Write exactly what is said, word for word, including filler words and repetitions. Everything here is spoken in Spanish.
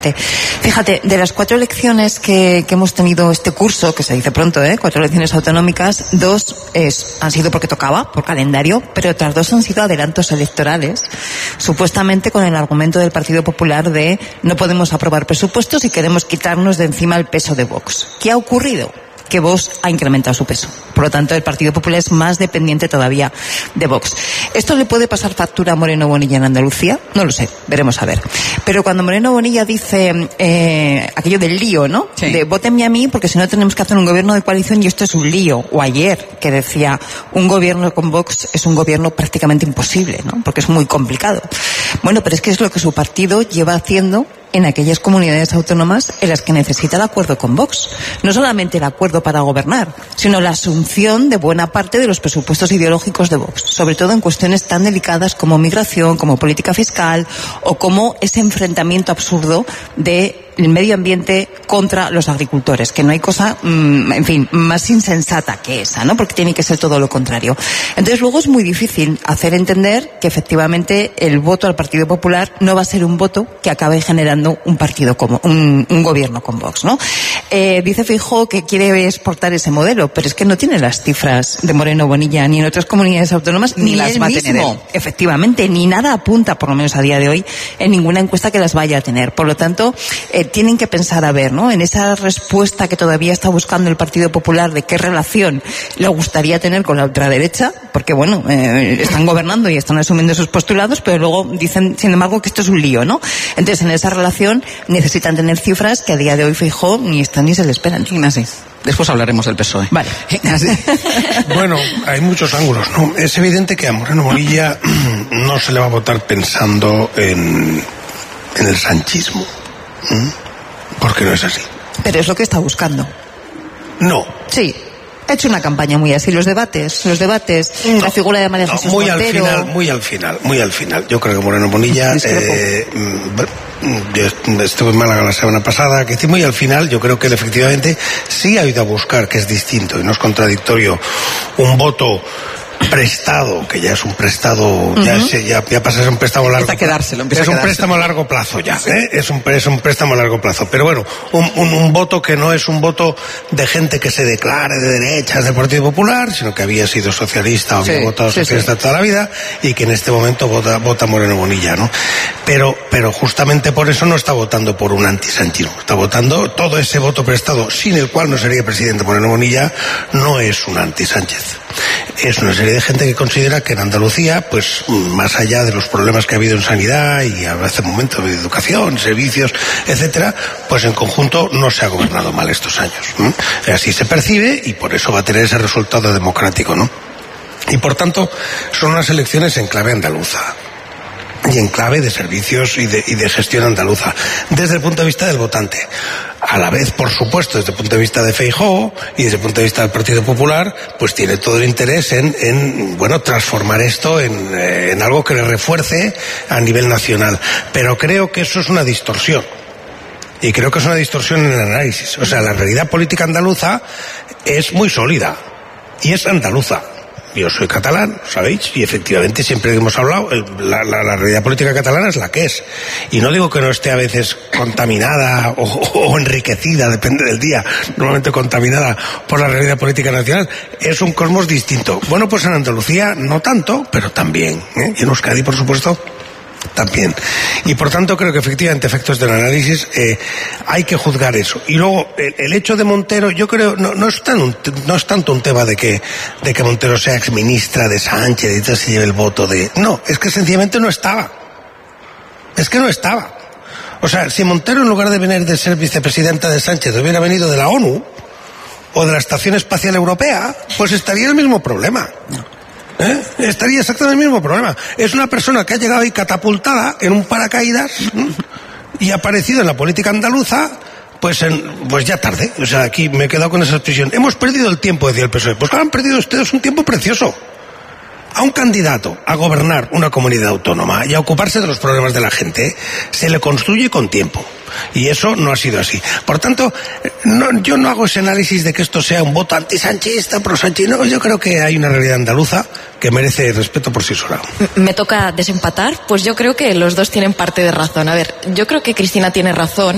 Fíjate, de las cuatro elecciones que, que hemos tenido este curso, que se dice pronto, ¿eh? Cuatro elecciones autonómicas, dos es, han sido porque tocaba, por calendario, pero otras dos han sido adelantos electorales, supuestamente con el argumento del Partido Popular de no podemos aprobar presupuestos y queremos quitarnos de encima el peso de Vox. ¿Qué ha ocurrido? Que Vox ha incrementado su peso. Por lo tanto, el Partido Popular es más dependiente todavía de Vox. ¿Esto le puede pasar factura a Moreno Bonilla en Andalucía? No lo sé, veremos a ver. Pero cuando Moreno Bonilla dice eh, aquello del lío, ¿no? Sí. De vótenme a mí porque si no tenemos que hacer un gobierno de coalición y esto es un lío. O ayer, que decía, un gobierno con Vox es un gobierno prácticamente imposible, ¿no? Porque es muy complicado. Bueno, pero es que es lo que su partido lleva haciendo en aquellas comunidades autónomas en las que necesita el acuerdo con Vox. No solamente el acuerdo para gobernar, sino la asunción de buena parte de los presupuestos ideológicos de Vox, sobre todo en cuestiones tan delicadas como migración, como política fiscal o como ese enfrentamiento absurdo de el medio ambiente contra los agricultores, que no hay cosa, mmm, en fin, más insensata que esa, ¿no? Porque tiene que ser todo lo contrario. Entonces luego es muy difícil hacer entender que efectivamente el voto al Partido Popular no va a ser un voto que acabe generando un partido como, un, un gobierno con Vox, ¿no? Eh, dice Feijóo que quiere exportar ese modelo, pero es que no tiene las cifras de Moreno Bonilla ni en otras comunidades autónomas, ni, ni las él va mismo, a tener él. Efectivamente, ni nada apunta, por lo menos a día de hoy, en ninguna encuesta que las vaya a tener. Por lo tanto, eh, tienen que pensar a ver, ¿no? En esa respuesta que todavía está buscando el Partido Popular de qué relación le gustaría tener con la ultraderecha, porque bueno, eh, están gobernando y están asumiendo sus postulados, pero luego dicen, sin embargo, que esto es un lío, ¿no? Entonces, en esa relación necesitan tener cifras que a día de hoy Feijóo ni están ni se le esperan. Ignacio, después hablaremos del P S O E. Vale. Bueno, hay muchos ángulos, ¿no? Es evidente que a Moreno Bonilla no se le va a votar pensando en, en el sanchismo. ¿Mm? Porque no es así. Pero es lo que está buscando. No. Sí. Ha hecho una campaña muy así. Los debates, los debates, no, la figura de María Jesús no, muy Montero. al final, muy al final, muy al final. Yo creo que Moreno Bonilla, eh, yo estuve en Málaga la semana pasada, que muy al final, yo creo que él efectivamente sí ha ido a buscar, que es distinto y no es contradictorio, un voto prestado, que ya es un prestado, uh-huh. ya, es, ya, ya pasa a ser un préstamo a largo plazo. Quedárselo, es un préstamo a largo plazo ya, ¿eh? es, un, es un préstamo a largo plazo. Pero bueno, un, un, un voto que no es un voto de gente que se declare de derechas del Partido Popular, sino que había sido socialista o sí, había votado sí, socialista sí. toda la vida y que en este momento vota, vota Moreno Bonilla, ¿no? Pero, pero justamente por eso no está votando por un antisanchismo, está votando todo ese voto prestado, sin el cual no sería presidente Moreno Bonilla, no es un anti-Sánchez. Es una serie de gente que considera que en Andalucía, pues más allá de los problemas que ha habido en sanidad y hace momentos de educación, servicios, etcétera, pues en conjunto no se ha gobernado mal estos años, ¿no? Así se percibe y por eso va a tener ese resultado democrático, ¿no? Y por tanto, son unas elecciones en clave andaluza y en clave de servicios y de, y de gestión andaluza, desde el punto de vista del votante. A la vez, por supuesto, desde el punto de vista de Feijóo y desde el punto de vista del Partido Popular, pues tiene todo el interés en, en bueno, transformar esto en, en algo que le refuerce a nivel nacional. Pero creo que eso es una distorsión. Y creo que es una distorsión en el análisis. O sea, la realidad política andaluza es muy sólida. Y es andaluza. Yo soy catalán, ¿sabéis? Y efectivamente siempre que hemos hablado, el, la, la, la realidad política catalana es la que es. Y no digo que no esté a veces contaminada o, o enriquecida, depende del día, normalmente contaminada por la realidad política nacional. Es un cosmos distinto. Bueno, pues en Andalucía no tanto, pero también, ¿eh? Y en Euskadi, por supuesto, también. Y por tanto creo que efectivamente, efectos del análisis, eh, hay que juzgar eso. Y luego el, el hecho de Montero, yo creo, no, no es tan un, no es tanto un tema de que de que Montero sea exministra de Sánchez y entonces se lleve el voto de... No, es que sencillamente no estaba. Es que no estaba. O sea, si Montero en lugar de venir de ser vicepresidenta de Sánchez hubiera venido de la ONU o de la Estación Espacial Europea, pues estaría el mismo problema. No. ¿Eh? Estaría exactamente el mismo problema. Es una persona que ha llegado ahí catapultada en un paracaídas, ¿eh? Y ha aparecido en la política andaluza, pues en, pues ya tarde. O sea, aquí me he quedado con esa expresión. Hemos perdido el tiempo, decía el P S O E. Pues claro, han perdido ustedes un tiempo precioso. A un candidato a gobernar una comunidad autónoma y a ocuparse de los problemas de la gente se le construye con tiempo. Y eso no ha sido así. Por tanto, no, yo no hago ese análisis de que esto sea un voto antisanchista, prosanchista. No, yo creo que hay una realidad andaluza que merece respeto por sí sola. Me toca desempatar. Pues yo creo que los dos tienen parte de razón. A ver, yo creo que Cristina tiene razón